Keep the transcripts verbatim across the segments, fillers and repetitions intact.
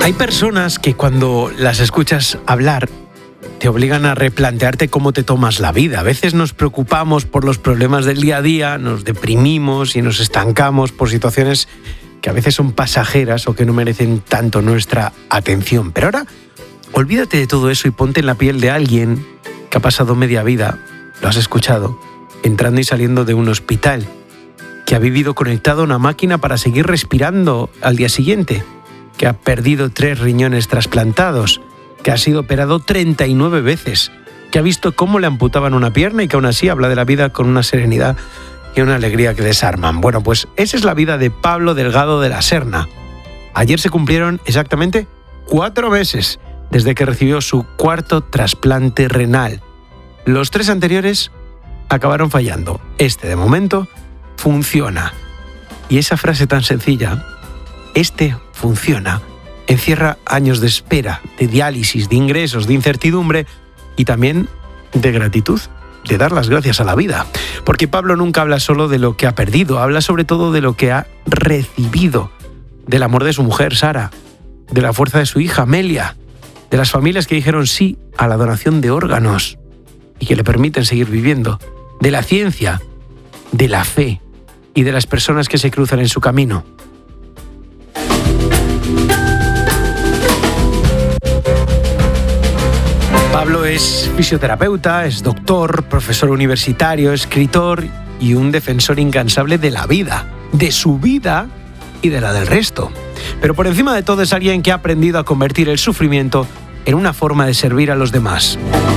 Hay personas que cuando las escuchas hablar te obligan a replantearte cómo te tomas la vida. A veces nos preocupamos por los problemas del día a día, nos deprimimos y nos estancamos por situaciones que a veces son pasajeras o que no merecen tanto nuestra atención. Pero ahora, olvídate de todo eso y ponte en la piel de alguien que ha pasado media vida, lo has escuchado, entrando y saliendo de un hospital, que ha vivido conectado a una máquina para seguir respirando al día siguiente, que ha perdido tres riñones trasplantados, que ha sido operado treinta y nueve veces, que ha visto cómo le amputaban una pierna y que aún así habla de la vida con una serenidad y una alegría que desarman. Bueno, pues esa es la vida de Pablo Delgado de la Serna. Ayer se cumplieron exactamente cuatro meses desde que recibió su cuarto trasplante renal. Los tres anteriores acabaron fallando. Este, de momento, funciona. Y esa frase tan sencilla, este funciona, encierra años de espera, de diálisis, de ingresos, de incertidumbre y también de gratitud, de dar las gracias a la vida. Porque Pablo nunca habla solo de lo que ha perdido, habla sobre todo de lo que ha recibido, del amor de su mujer, Sara, de la fuerza de su hija, Amelia, de las familias que dijeron sí a la donación de órganos y que le permiten seguir viviendo, de la ciencia, de la fe y de las personas que se cruzan en su camino. Pablo es fisioterapeuta, es doctor, profesor universitario, escritor y un defensor incansable de la vida, de su vida y de la del resto. Pero por encima de todo es alguien que ha aprendido a convertir el sufrimiento en una forma de servir a los demás.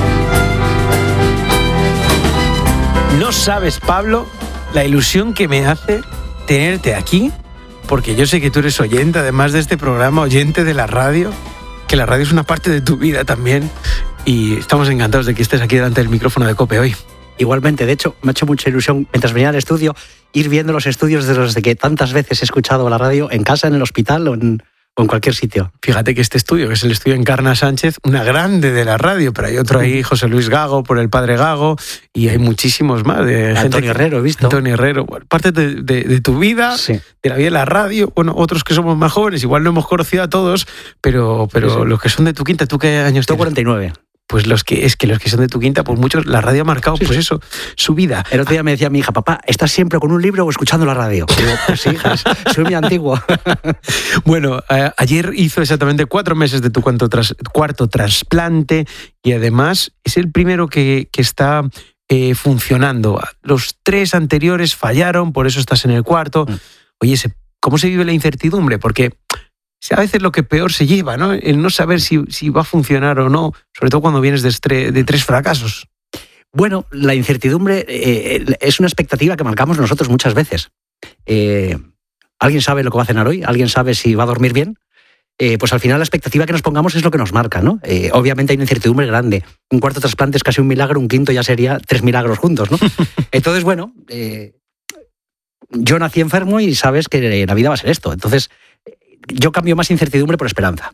No sabes, Pablo, la ilusión que me hace tenerte aquí, porque yo sé que tú eres oyente, además de este programa, oyente de la radio, que la radio es una parte de tu vida también, y estamos encantados de que estés aquí delante del micrófono de COPE hoy. Igualmente, de hecho, me ha hecho mucha ilusión, mientras venía al estudio, ir viendo los estudios de los de que tantas veces he escuchado la radio, en casa, en el hospital o en, o en cualquier sitio. Fíjate que este estudio, que es el estudio Encarna Sánchez, una grande de la radio, pero hay otro ahí, José Luis Gago, por el padre Gago, y hay muchísimos más. De Antonio gente que, Herrero, he visto. Antonio Herrero, bueno, parte de, de, de tu vida, sí, de la vida de la radio. Bueno, otros que somos más jóvenes, igual no hemos conocido a todos, pero, pero sí, sí. Los que son de tu quinta, ¿tú qué años tienes? cuarenta y nueve. Pues los que es que los que son de tu quinta, pues muchos, la radio ha marcado, sí, pues eso, su vida. El otro día me decía mi hija, papá, ¿estás siempre con un libro o escuchando la radio? Y digo, pues sí, hija, soy muy antiguo. Bueno, eh, ayer hizo exactamente cuatro meses de tu cuarto, tras, cuarto trasplante y además es el primero que, que está eh, funcionando. Los tres anteriores fallaron, por eso estás en el cuarto. Mm. Oye, ¿cómo se vive la incertidumbre? Porque a veces lo que peor se lleva, ¿no? El no saber si, si va a funcionar o no, sobre todo cuando vienes de, estre- de tres fracasos. Bueno, la incertidumbre eh, es una expectativa que marcamos nosotros muchas veces. Eh, ¿Alguien sabe lo que va a cenar hoy? ¿Alguien sabe si va a dormir bien? Eh, pues al final la expectativa que nos pongamos es lo que nos marca, ¿no? Eh, obviamente hay una incertidumbre grande. Un cuarto trasplante es casi un milagro, un quinto ya sería tres milagros juntos, ¿no? Entonces, bueno, eh, yo nací enfermo y sabes que la vida va a ser esto. Entonces, yo cambio más incertidumbre por esperanza,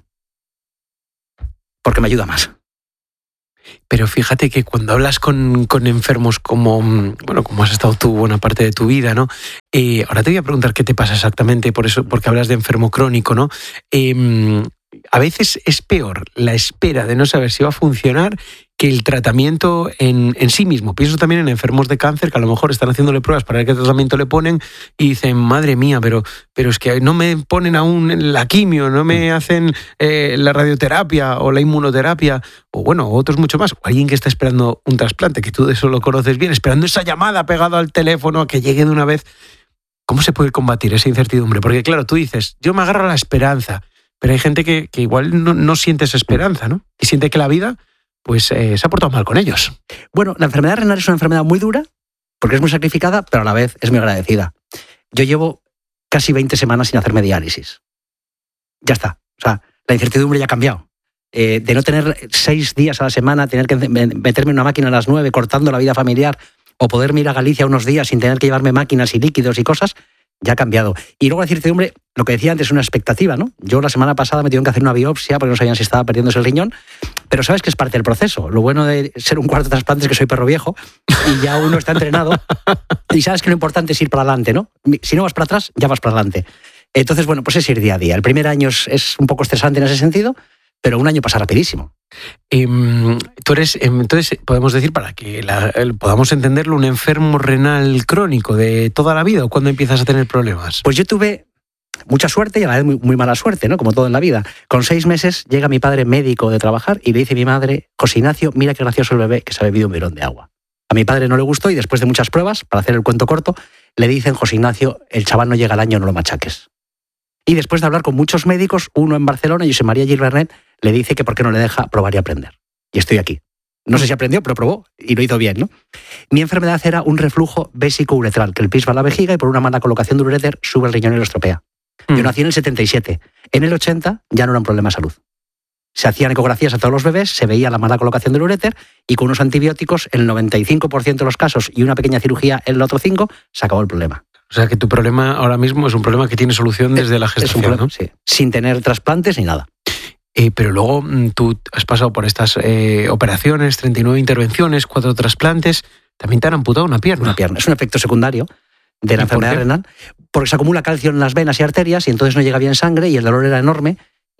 porque me ayuda más. Pero fíjate que cuando hablas con, con enfermos como, bueno, como has estado tú buena parte de tu vida, ¿no? Eh, ahora te voy a preguntar qué te pasa exactamente, por eso, porque hablas de enfermo crónico, ¿no? Eh, a veces es peor la espera de no saber si va a funcionar que el tratamiento en, en sí mismo. Pienso también en enfermos de cáncer que a lo mejor están haciéndole pruebas para ver qué tratamiento le ponen y dicen, madre mía, pero, pero es que no me ponen aún la quimio, no me hacen eh, la radioterapia o la inmunoterapia, o bueno, otros mucho más. O alguien que está esperando un trasplante, que tú de eso lo conoces bien, esperando esa llamada pegado al teléfono a que llegue de una vez. ¿Cómo se puede combatir esa incertidumbre? Porque claro, tú dices, yo me agarro a la esperanza, pero hay gente que, que igual no, no siente esa esperanza, ¿no? Y siente que la vida pues eh, se ha portado mal con ellos. Bueno, la enfermedad renal es una enfermedad muy dura, porque es muy sacrificada, pero a la vez es muy agradecida. Yo llevo casi veinte semanas sin hacerme diálisis. Ya está. O sea, la incertidumbre ya ha cambiado. Eh, de no tener seis días a la semana, tener que meterme en una máquina a las nueve, cortando la vida familiar, o poderme ir a Galicia unos días sin tener que llevarme máquinas y líquidos y cosas, ya ha cambiado. Y luego la incertidumbre, lo que decía antes, es una expectativa, ¿no? Yo la semana pasada me tuvieron que hacer una biopsia porque no sabían si estaba perdiéndose el riñón, pero sabes que es parte del proceso. Lo bueno de ser un cuarto trasplante es que soy perro viejo y ya uno está entrenado y sabes que lo importante es ir para adelante, ¿no? Si no vas para atrás, ya vas para adelante. Entonces, bueno, pues es ir día a día. El primer año es, es un poco estresante en ese sentido, pero un año pasa rapidísimo. Eh, tú eres, entonces, podemos decir, para que la, el, podamos entenderlo, un enfermo renal crónico de toda la vida, ¿o cuándo empiezas a tener problemas? Pues yo tuve mucha suerte y a la vez muy, muy mala suerte, ¿no? Como todo en la vida. Con seis meses llega mi padre médico de trabajar y le dice a mi madre: José Ignacio, mira qué gracioso el bebé que se ha bebido un melón de agua. A mi padre no le gustó y después de muchas pruebas, para hacer el cuento corto, le dicen: José Ignacio, el chaval no llega al año, no lo machaques. Y después de hablar con muchos médicos, uno en Barcelona, Josep María Gil Vernet, le dice que por qué no le deja probar y aprender. Y estoy aquí. No sé si aprendió, pero probó y lo hizo bien, ¿no? Mi enfermedad era un reflujo vésico-uretral, que el pis va a la vejiga y por una mala colocación del uréter sube el riñón y lo estropea. Mm. Yo nací en el setenta y siete. En el ochenta ya no era un problema de salud. Se hacían ecografías a todos los bebés, se veía la mala colocación del uréter y con unos antibióticos, el noventa y cinco por ciento de los casos y una pequeña cirugía en el otro cinco por ciento, se acabó el problema. O sea que tu problema ahora mismo es un problema que tiene solución desde la gestación, es un problema, ¿no? Sí, sin tener trasplantes ni nada. Eh, pero luego tú has pasado por estas eh, operaciones, treinta y nueve intervenciones, cuatro trasplantes, también te han amputado una pierna. Una pierna. Es un efecto secundario de la enfermedad renal, porque se acumula calcio en las venas y arterias y entonces no llega bien sangre y el dolor era enorme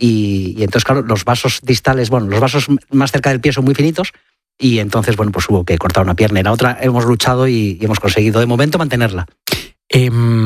y, y entonces, claro, los vasos distales, bueno, los vasos más cerca del pie son muy finitos y entonces, bueno, pues hubo que cortar una pierna y la otra hemos luchado y, y hemos conseguido de momento mantenerla. Eh,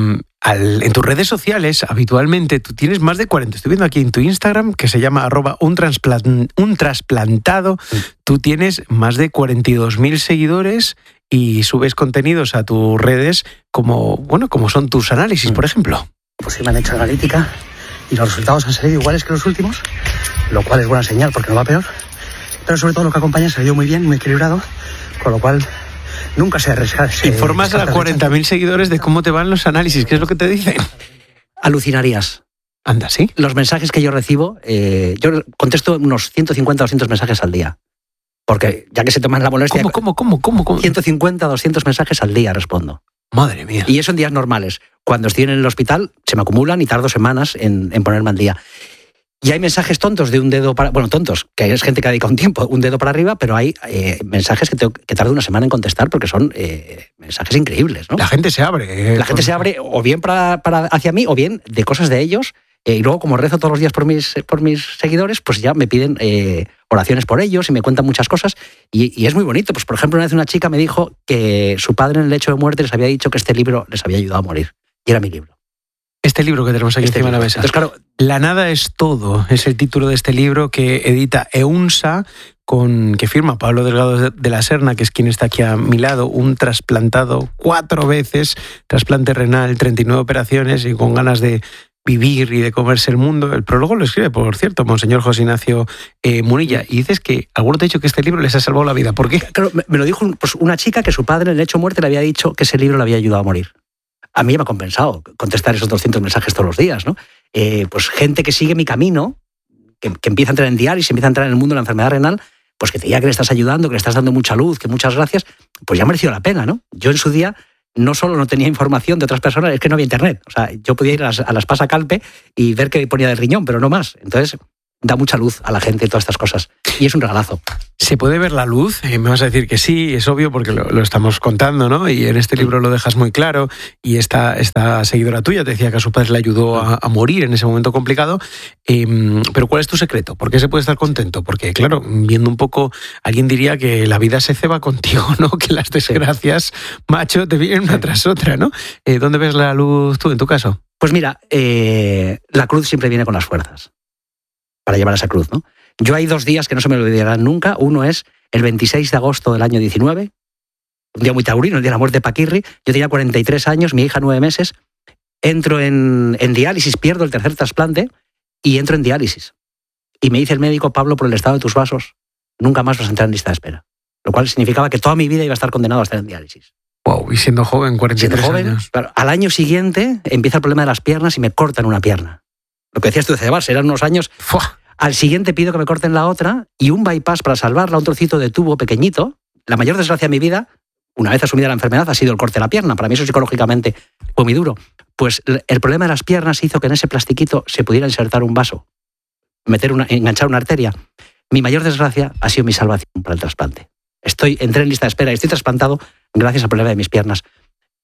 al, en tus redes sociales, habitualmente, tú tienes más de cuarenta. Estoy viendo aquí en tu Instagram, que se llama arroba un, transplant, un trasplantado. Sí. Tú tienes más de cuarenta y dos mil seguidores y subes contenidos a tus redes como, bueno, como son tus análisis, por ejemplo. Pues sí, me han hecho analítica y los resultados han salido iguales que los últimos, lo cual es buena señal porque no va peor. Pero sobre todo lo que acompaña salió muy bien, muy equilibrado, con lo cual nunca se arriesga. Informas a cuarenta mil seguidores de cómo te van los análisis. ¿Qué es lo que te dicen? Alucinarías. Anda, ¿sí? Los mensajes que yo recibo, eh, yo contesto unos ciento cincuenta, doscientos mensajes al día. Porque ya que se toman la molestia... ¿Cómo, cómo, cómo, cómo, cómo? ciento cincuenta, doscientos mensajes al día respondo. Madre mía. Y eso en días normales. Cuando estoy en el hospital se me acumulan y tardo semanas en, en ponerme al día. Y hay mensajes tontos de un dedo para... Bueno, tontos, que es gente que ha dedicado un tiempo, un dedo para arriba, pero hay eh, mensajes que, tengo, que tardo una semana en contestar porque son eh, mensajes increíbles, ¿no? La gente se abre. Eh, La gente por... se abre o bien para, para hacia mí o bien de cosas de ellos. Eh, y luego, como rezo todos los días por mis, por mis seguidores, pues ya me piden eh, oraciones por ellos y me cuentan muchas cosas. Y, y es muy bonito. Pues, por ejemplo, una vez una chica me dijo que su padre en el lecho de muerte les había dicho que este libro les había ayudado a morir. Y era mi libro. Este libro que tenemos aquí este encima libro. de la mesa. Entonces, claro, La nada es todo, es el título de este libro que edita EUNSA, con, que firma Pablo Delgado de la Serna, que es quien está aquí a mi lado, un trasplantado cuatro veces, trasplante renal, treinta y nueve operaciones y con ganas de vivir y de comerse el mundo. El prólogo lo escribe, por cierto, Monseñor José Ignacio eh, Munilla. Y dices que alguno te ha dicho que este libro les ha salvado la vida. ¿Por qué? Claro, me, me lo dijo pues, una chica que su padre en el lecho de muerte le había dicho que ese libro le había ayudado a morir. A mí me ha compensado contestar esos doscientos mensajes todos los días, ¿no? Eh, pues gente que sigue mi camino, que, que empieza a entrar en diálisis, empieza a entrar en el mundo de la enfermedad renal, pues que te diga que le estás ayudando, que le estás dando mucha luz, que muchas gracias, pues ya ha merecido la pena, ¿no? Yo en su día no solo no tenía información de otras personas, es que no había internet. O sea, yo podía ir a las, a las Pasa Calpe y ver qué ponía del riñón, pero no más. Entonces, da mucha luz a la gente todas estas cosas. Y es un regalazo. ¿Se puede ver la luz? Eh, me vas a decir que sí, es obvio porque lo, lo estamos contando, ¿no? Y en este libro lo dejas muy claro. Y esta, esta seguidora tuya te decía que a su padre le ayudó a, a morir en ese momento complicado. Eh, pero ¿cuál es tu secreto? ¿Por qué se puede estar contento? Porque, claro, viendo un poco, alguien diría que la vida se ceba contigo, ¿no? Que las desgracias, macho, te vienen una tras otra, ¿no? Eh, ¿Dónde ves la luz tú, en tu caso? Pues mira, eh, la cruz siempre viene con las fuerzas para llevar esa cruz, ¿no? Yo hay dos días que no se me olvidarán nunca. Uno es el veintiséis de agosto del año diecinueve, un día muy taurino, el día de la muerte de Paquirri. Yo tenía cuarenta y tres años, mi hija nueve meses. Entro en, en diálisis, pierdo el tercer trasplante y entro en diálisis. Y me dice el médico: Pablo, por el estado de tus vasos, nunca más vas a entrar en lista de espera. Lo cual significaba que toda mi vida iba a estar condenado a estar en diálisis. Wow, y siendo joven, cuarenta y tres siendo joven, años. Claro, al año siguiente empieza el problema de las piernas y me cortan una pierna. Lo que decías tú de cebarse, eran unos años... ¡Fua! Al siguiente pido que me corten la otra y un bypass para salvarla, un trocito de tubo pequeñito. La mayor desgracia de mi vida, una vez asumida la enfermedad, ha sido el corte de la pierna. Para mí eso psicológicamente fue muy duro. Pues el problema de las piernas hizo que en ese plastiquito se pudiera insertar un vaso, meter una, enganchar una arteria. Mi mayor desgracia ha sido mi salvación para el trasplante. Estoy, entré en lista de espera y estoy trasplantado gracias al problema de mis piernas.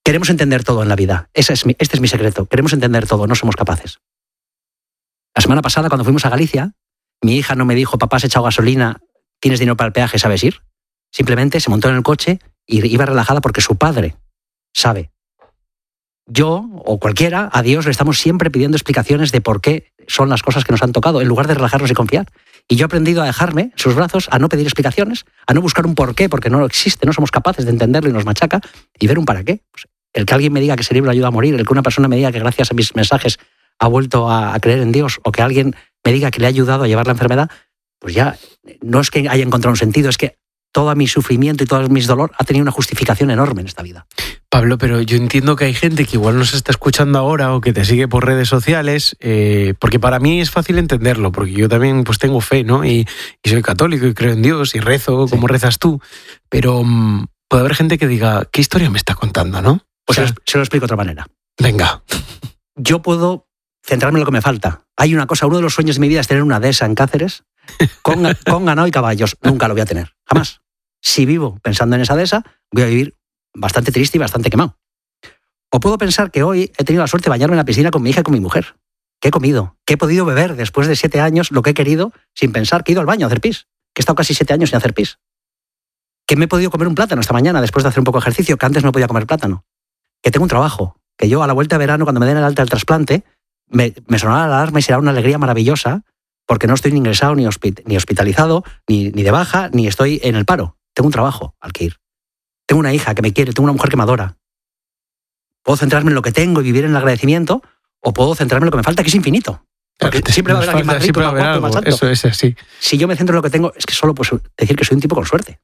Queremos entender todo en la vida. Ese es mi, este es mi secreto. Queremos entender todo, no somos capaces. La semana pasada, cuando fuimos a Galicia, mi hija no me dijo, papá, has echado gasolina, tienes dinero para el peaje, ¿sabes ir? Simplemente se montó en el coche y iba relajada porque su padre sabe. Yo, o cualquiera, a Dios le estamos siempre pidiendo explicaciones de por qué son las cosas que nos han tocado, en lugar de relajarnos y confiar. Y yo he aprendido a dejarme en sus brazos, a no pedir explicaciones, a no buscar un por qué, porque no existe, no somos capaces de entenderlo y nos machaca, y ver un para qué. Pues el que alguien me diga que ese libro ayuda a morir, el que una persona me diga que gracias a mis mensajes ha vuelto a, a creer en Dios, o que alguien me diga que le ha ayudado a llevar la enfermedad, pues ya no es que haya encontrado un sentido, es que todo mi sufrimiento y todo mi dolor ha tenido una justificación enorme en esta vida. Pablo, pero yo entiendo que hay gente que igual nos está escuchando ahora o que te sigue por redes sociales, eh, porque para mí es fácil entenderlo, porque yo también pues tengo fe, ¿no? Y, y soy católico y creo en Dios y rezo como sí. rezas tú, pero um, puede haber gente que diga, ¿qué historia me está contando, no? Pues o sea, se, lo, se lo explico de otra manera. Venga. Yo puedo centrarme en lo que me falta. Hay una cosa, uno de los sueños de mi vida es tener una dehesa en Cáceres con, con ganado y caballos. Nunca lo voy a tener, jamás. Si vivo pensando en esa dehesa, voy a vivir bastante triste y bastante quemado. O puedo pensar que hoy he tenido la suerte de bañarme en la piscina con mi hija y con mi mujer. ¿Qué he comido? ¿Qué he podido beber después de siete años lo que he querido sin pensar? Que he ido al baño a hacer pis. Que he estado casi siete años sin hacer pis. Que me he podido comer un plátano esta mañana después de hacer un poco de ejercicio, que antes no podía comer plátano. Que tengo un trabajo. Que yo a la vuelta de verano, cuando me den el alta del trasplante, me, me sonará la alarma y será una alegría maravillosa porque no estoy ni ingresado, ni, hospit- ni hospitalizado, ni, ni de baja, ni estoy en el paro. Tengo un trabajo al que ir. Tengo una hija que me quiere, tengo una mujer que me adora. Puedo centrarme en lo que tengo y vivir en el agradecimiento, o puedo centrarme en lo que me falta, que es infinito. Porque Claro, siempre va a haber alguien más rico, más guapo, más alto. Eso es así. Si yo me centro en lo que tengo, es que solo puedo decir que soy un tipo con suerte.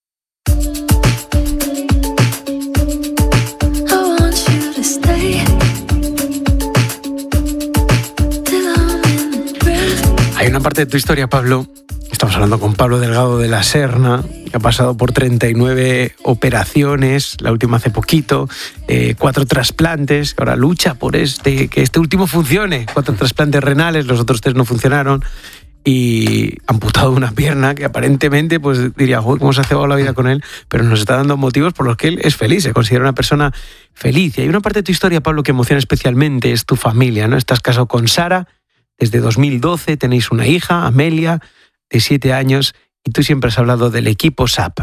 Hay una parte de tu historia, Pablo. Estamos hablando con Pablo Delgado de la Serna, que ha pasado por treinta y nueve operaciones, la última hace poquito, eh, cuatro trasplantes, que ahora lucha por este, que este último funcione. Cuatro trasplantes renales, los otros tres no funcionaron, y amputado una pierna que aparentemente pues diría, joder, ¿cómo se ha cebado la vida con él? Pero nos está dando motivos por los que él es feliz, se considera una persona feliz. Y hay una parte de tu historia, Pablo, que emociona especialmente, es tu familia, ¿no? Estás casado con Sara desde dos mil doce, tenéis una hija, Amelia, de siete años, y tú siempre has hablado del equipo S A P.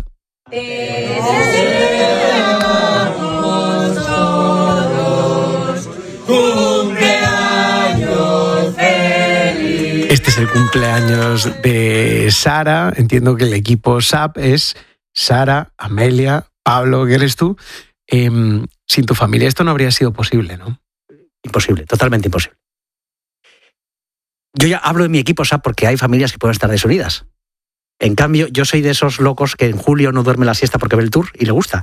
Este es el cumpleaños de Sara. Entiendo que el equipo S A P es Sara, Amelia, Pablo, que eres tú. Eh, sin tu familia esto no habría sido posible, ¿no? Imposible, totalmente imposible. Yo ya hablo de mi equipo S A P porque hay familias que pueden estar desunidas. En cambio, yo soy de esos locos que en julio no duerme la siesta porque ve el Tour y le gusta.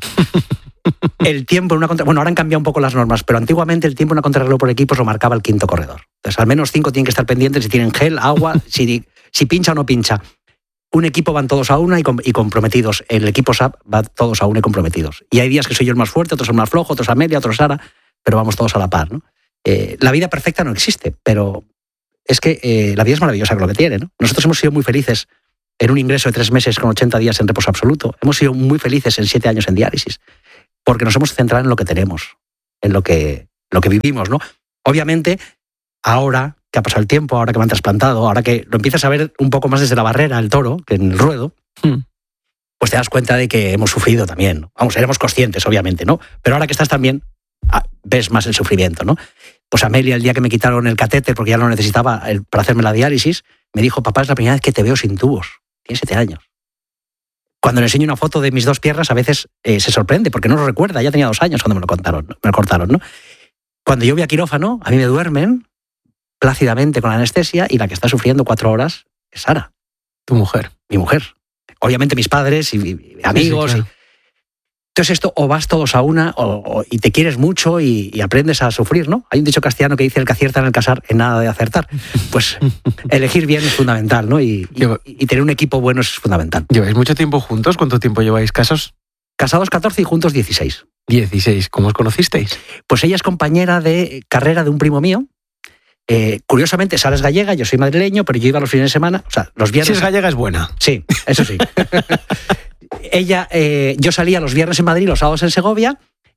El tiempo en una contra... Bueno, ahora han cambiado un poco las normas, pero antiguamente el tiempo en una contrarreloj por equipos lo marcaba el quinto corredor. Entonces, al menos cinco tienen que estar pendientes si tienen gel, agua, si, si pincha o no pincha. Un equipo van todos a una y, com- y comprometidos. El equipo S A P va todos a una y comprometidos. Y hay días que soy yo el más fuerte, otros el más flojo, otros Amelia, otros Sara, pero vamos todos a la par, ¿no? Eh, la vida perfecta no existe, pero es que eh, la vida es maravillosa con lo que tiene, ¿no? Nosotros hemos sido muy felices en un ingreso de tres meses con ochenta días en reposo absoluto. Hemos sido muy felices en siete años en diálisis, porque nos hemos centrado en lo que tenemos, en lo que, lo que vivimos, ¿no? Obviamente, ahora que ha pasado el tiempo, ahora que me han trasplantado, ahora que lo empiezas a ver un poco más desde la barrera, el toro, que en el ruedo, hmm. pues te das cuenta de que hemos sufrido también, ¿no? Vamos, éramos conscientes, obviamente, ¿no? Pero ahora que estás también, ves más el sufrimiento, ¿no? Pues Amelia, el día que me quitaron el catéter, porque ya no lo necesitaba para hacerme la diálisis, me dijo, papá, es la primera vez que te veo sin tubos. Tiene siete años. Cuando le enseño una foto de mis dos piernas, a veces eh, se sorprende, porque no lo recuerda. Ya tenía dos años cuando me lo contaron, me lo cortaron, ¿no? Cuando yo voy a quirófano, a mí me duermen plácidamente con la anestesia y la que está sufriendo cuatro horas es Sara. Tu mujer. Mi mujer. Obviamente mis padres y, y amigos. Sí, sí, claro. y... Entonces esto, o vas todos a una o, o, y te quieres mucho y, y aprendes a sufrir, ¿no? Hay un dicho castellano que dice el que acierta en el casar en nada de acertar. Pues elegir bien es fundamental, ¿no? Y, y, y tener un equipo bueno es fundamental. ¿Lleváis mucho tiempo juntos? ¿Cuánto tiempo lleváis casados? Casados catorce y juntos dieciséis. dieciséis. ¿Cómo os conocisteis? Pues ella es compañera de carrera de un primo mío. Eh, curiosamente, Sara es gallega, yo soy madrileño, pero yo iba los fines de semana, o sea, los viernes... Si es gallega es buena. Sí, eso sí. Ella, eh, yo salía los viernes en Madrid, los sábados en Segovia,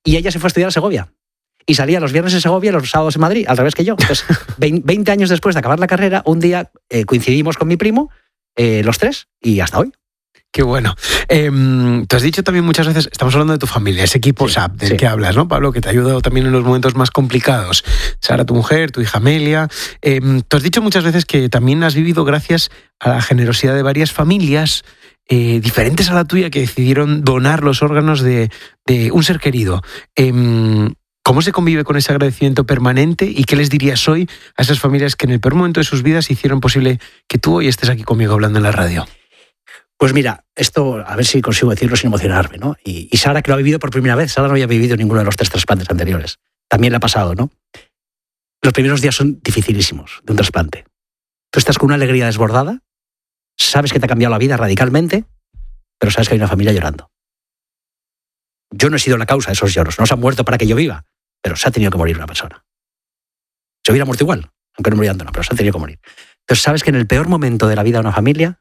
y ella se fue a estudiar a Segovia. Y salía los viernes en Segovia y los sábados en Madrid, al revés que yo. Entonces, veinte años después de acabar la carrera, un día eh, coincidimos con mi primo, eh, los tres, y hasta hoy. Qué bueno. Eh, te has dicho también muchas veces, estamos hablando de tu familia, ese equipo Sí, S A P del sí. que hablas, ¿no, Pablo? Que te ha ayudado también en los momentos más complicados. Sara, tu mujer, tu hija Amelia. Eh, tú has dicho muchas veces que también has vivido gracias a la generosidad de varias familias eh, diferentes a la tuya que decidieron donar los órganos de, de un ser querido. Eh, ¿Cómo se convive con ese agradecimiento permanente y qué les dirías hoy a esas familias que en el peor momento de sus vidas hicieron posible que tú hoy estés aquí conmigo hablando en la radio? Pues mira, esto, a ver si consigo decirlo sin emocionarme, ¿no? Y, y Sara, que lo ha vivido por primera vez, Sara no había vivido ninguno de los tres trasplantes anteriores. También le ha pasado, ¿no? Los primeros días son dificilísimos de un trasplante. Tú estás con una alegría desbordada, sabes que te ha cambiado la vida radicalmente, pero sabes que hay una familia llorando. Yo no he sido la causa de esos lloros, no se han muerto para que yo viva, pero se ha tenido que morir una persona. Se hubiera muerto igual, aunque no muriendo, no, pero se ha tenido que morir. Entonces sabes que en el peor momento de la vida de una familia,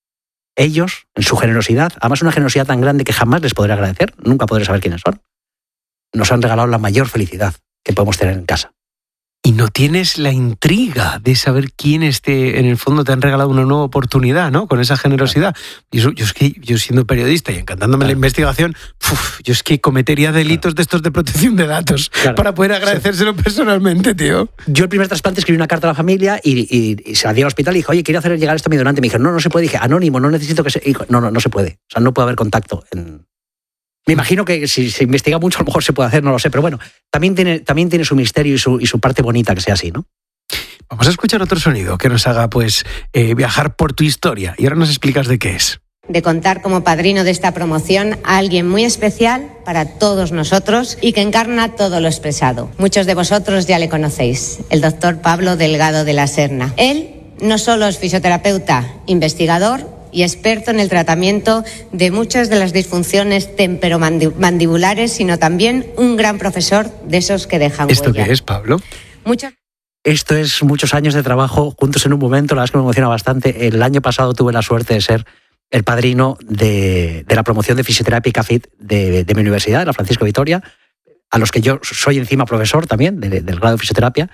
ellos, en su generosidad, además una generosidad tan grande que jamás les podré agradecer, nunca podré saber quiénes son, nos han regalado la mayor felicidad que podemos tener en casa. Y no tienes la intriga de saber quiénes te, en el fondo te han regalado una nueva oportunidad, ¿no? Con esa generosidad. Y eso, yo es que, yo siendo periodista y encantándome claro. la investigación, uf, yo es que cometería delitos claro. de estos de protección de datos claro. para poder agradecérselo sí. personalmente, tío. Yo el primer trasplante escribí una carta a la familia y, y, y se la di al hospital y dije, oye, quiero hacer llegar esto a mi donante. Me dijeron, no, no se puede. Dije, anónimo, no necesito que se... Y, no, no, no se puede. O sea, no puede haber contacto en... Me imagino que si se investiga mucho a lo mejor se puede hacer, no lo sé, pero bueno, también tiene, también tiene su misterio y su, y su parte bonita que sea así, ¿no? Vamos a escuchar otro sonido que nos haga pues eh, viajar por tu historia y ahora nos explicas de qué es. De contar como padrino de esta promoción a alguien muy especial para todos nosotros y que encarna todo lo expresado. Muchos de vosotros ya le conocéis, el doctor Pablo Delgado de la Serna. Él no solo es fisioterapeuta, investigador y experto en el tratamiento de muchas de las disfunciones temporomandibulares, sino también un gran profesor de esos que dejan ¿Esto huella. qué es, Pablo? Muchas... Esto es muchos años de trabajo juntos en un momento, la verdad es que me emociona bastante. El año pasado tuve la suerte de ser el padrino de, de la promoción de fisioterapia y CAFIT de, de mi universidad, de la Francisco Vitoria, a los que yo soy encima profesor también, de, del grado de fisioterapia.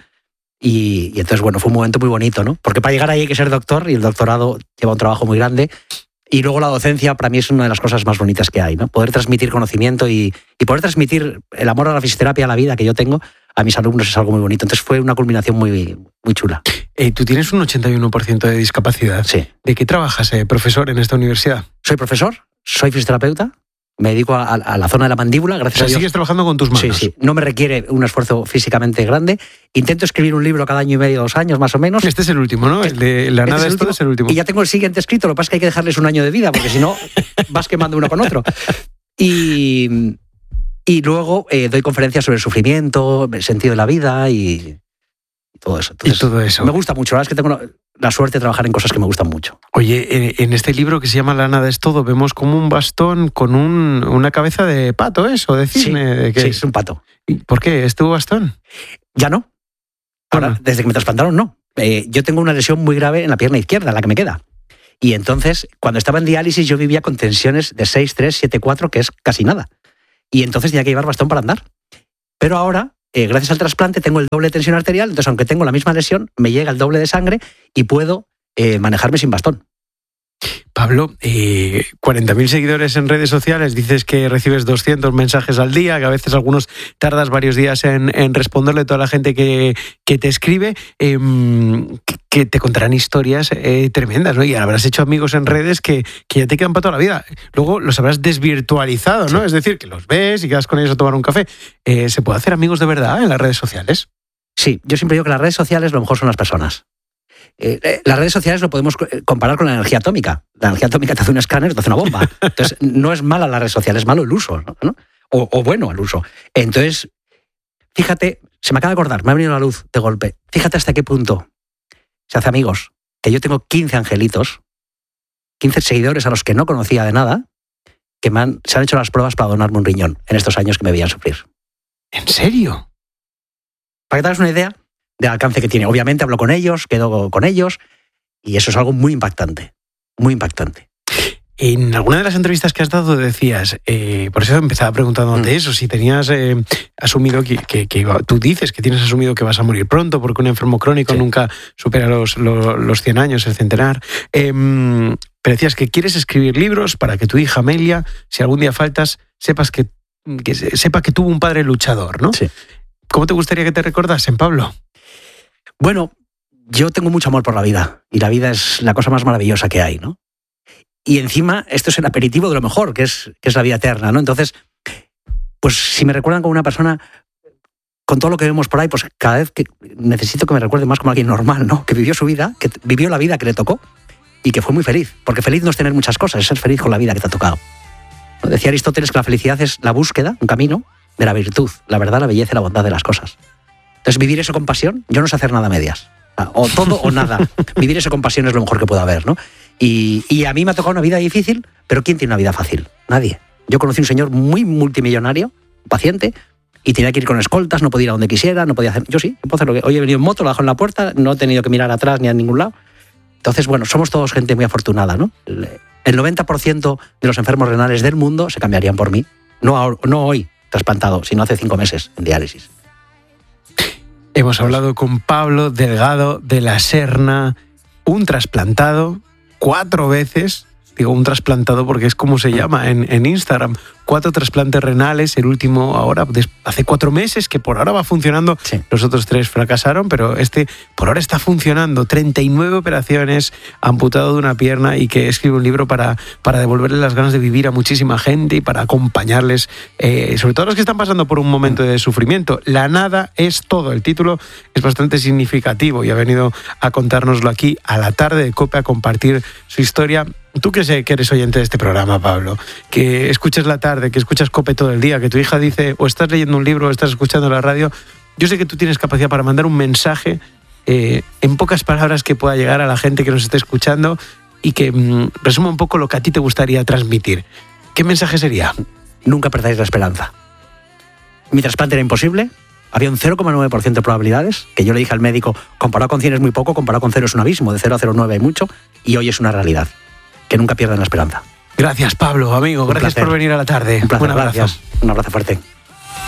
Y, y entonces, bueno, fue un momento muy bonito, ¿no? Porque para llegar ahí hay que ser doctor y el doctorado lleva un trabajo muy grande. Y luego la docencia para mí es una de las cosas más bonitas que hay, ¿no? Poder transmitir conocimiento y, y poder transmitir el amor a la fisioterapia, a la vida que yo tengo, a mis alumnos es algo muy bonito. Entonces fue una culminación muy, muy chula. Eh, tú tienes un ochenta y uno por ciento de discapacidad. Sí. ¿De qué trabajas, eh, profesor, en esta universidad? Soy profesor, soy fisioterapeuta. Me dedico a, a la zona de la mandíbula, gracias o sea, a Dios. Sigues trabajando con tus manos. Sí, sí. No me requiere un esfuerzo físicamente grande. Intento escribir un libro cada año y medio, dos años más o menos. Este es el último, ¿no? El de La este nada es, es todo es el último. Y ya tengo el siguiente escrito, lo que pasa es que hay que dejarles un año de vida, porque si no vas quemando uno con otro. Y, y luego eh, doy conferencias sobre el sufrimiento, el sentido de la vida y, y todo eso. Entonces, y todo eso. Me gusta mucho, la verdad es que tengo la suerte de trabajar en cosas que me gustan mucho. Oye, en este libro que se llama La nada es todo, vemos como un bastón con un, una cabeza de pato, ¿eso? De cisne. Sí, ¿de qué sí, es? es un pato. ¿Por qué? ¿Es tu bastón? Ya no. Ahora, Bueno. desde que me trasplantaron, no. Eh, yo tengo una lesión muy grave en la pierna izquierda, la que me queda. Y entonces, cuando estaba en diálisis, yo vivía con tensiones de seis, tres, siete, cuatro, que es casi nada. Y entonces tenía que llevar bastón para andar. Pero ahora, eh, gracias al trasplante, tengo el doble de tensión arterial, entonces aunque tengo la misma lesión, me llega el doble de sangre y puedo eh, manejarme sin bastón. Pablo, eh, cuarenta mil seguidores en redes sociales, dices que recibes doscientos mensajes al día, que a veces algunos tardas varios días en, en responderle a toda la gente que, que te escribe, eh, que te contarán historias eh, tremendas, ¿no? Y habrás hecho amigos en redes que, que ya te quedan para toda la vida. Luego los habrás desvirtualizado, ¿no? Sí. Es decir, que los ves y quedas con ellos a tomar un café. Eh, ¿Se puede hacer amigos de verdad en las redes sociales? Sí, yo siempre digo que las redes sociales lo mejor son las personas. Eh, las redes sociales lo podemos comparar con la energía atómica. La energía atómica te hace un escáner, te hace una bomba. Entonces, no es mala la red social, es malo el uso, ¿no? O, o bueno el uso. Entonces, fíjate, se me acaba de acordar, me ha venido la luz de golpe. Fíjate hasta qué punto se hace amigos. Que yo tengo quince angelitos, quince seguidores a los que no conocía de nada, que me han, se han hecho las pruebas para donarme un riñón en estos años que me veían sufrir. ¿En serio? Para que te hagas una idea del alcance que tiene. Obviamente hablo con ellos, quedo con ellos y eso es algo muy impactante, muy impactante. En alguna de las entrevistas que has dado decías, eh, por eso empezaba preguntándote mm. eso, si tenías eh, asumido que, que, que tú dices que tienes asumido que vas a morir pronto, porque un enfermo crónico sí. nunca supera los, los, los cien años, el centenar. Eh, pero decías que quieres escribir libros para que tu hija Amelia, si algún día faltas, sepas que, que sepa que tuvo un padre luchador, ¿no? Sí. ¿Cómo te gustaría que te recordasen, Pablo? Bueno, yo tengo mucho amor por la vida, y la vida es la cosa más maravillosa que hay, ¿no? Y encima, esto es el aperitivo de lo mejor, que es, que es la vida eterna, ¿no? Entonces, pues si me recuerdan como una persona, con todo lo que vemos por ahí, pues cada vez que necesito que me recuerden más como alguien normal, ¿no? Que vivió su vida, que vivió la vida que le tocó y que fue muy feliz. Porque feliz no es tener muchas cosas, es ser feliz con la vida que te ha tocado. ¿No? Decía Aristóteles que la felicidad es la búsqueda, un camino, de la virtud, la verdad, la belleza y la bondad de las cosas. Entonces, vivir eso con pasión, yo no sé hacer nada a medias. O todo o nada. Vivir eso con pasión es lo mejor que pueda haber, ¿no? Y, y a mí me ha tocado una vida difícil, pero ¿quién tiene una vida fácil? Nadie. Yo conocí un señor muy multimillonario, paciente, y tenía que ir con escoltas, no podía ir a donde quisiera, no podía hacer... Yo sí, puedo hacer lo que... Hoy he venido en moto, lo dejo en la puerta, no he tenido que mirar atrás ni a ningún lado. Entonces, bueno, somos todos gente muy afortunada, ¿no? El noventa por ciento de los enfermos renales del mundo se cambiarían por mí. No, no hoy, trasplantado, sino hace cinco meses en diálisis. Hemos hablado con Pablo Delgado de la Serna, un trasplantado cuatro veces, digo un trasplantado porque es como se llama en, en Instagram, cuatro trasplantes renales, el último ahora, hace cuatro meses, que por ahora va funcionando, sí. Los otros tres fracasaron, pero este por ahora está funcionando, treinta y nueve operaciones, amputado de una pierna y que escribe un libro para, para devolverle las ganas de vivir a muchísima gente y para acompañarles, eh, sobre todo a los que están pasando por un momento de sufrimiento. La nada es todo, el título es bastante significativo y ha venido a contárnoslo aquí a la tarde de COPE, a compartir su historia. Tú que sé que eres oyente de este programa, Pablo, que escuchas la tarde, que escuchas COPE todo el día, que tu hija dice o estás leyendo un libro o estás escuchando la radio, yo sé que tú tienes capacidad para mandar un mensaje eh, en pocas palabras que pueda llegar a la gente que nos esté escuchando y que mmm, resuma un poco lo que a ti te gustaría transmitir. ¿Qué mensaje sería? Nunca perdáis la esperanza. Mi trasplante era imposible, había un cero coma nueve por ciento de probabilidades, que yo le dije al médico, comparado con cien es muy poco, comparado con cero es un abismo, de cero a cero coma nueve hay mucho, y hoy es una realidad. Que nunca pierdan la esperanza. Gracias, Pablo, amigo. Un gracias placer. Por venir a la tarde. Un placer, un abrazo. Gracias. Un abrazo fuerte.